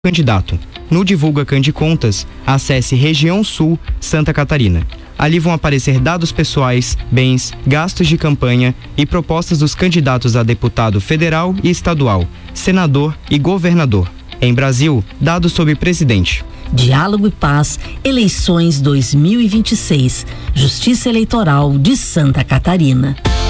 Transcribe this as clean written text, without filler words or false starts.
candidato. No Divulga Candicontas, acesse Região Sul, Santa Catarina. Ali vão aparecer dados pessoais, bens, gastos de campanha e propostas dos candidatos a deputado federal e estadual, senador e governador. Em Brasil, dados sobre presidente. Diálogo e Paz, eleições 2026. Justiça Eleitoral de Santa Catarina.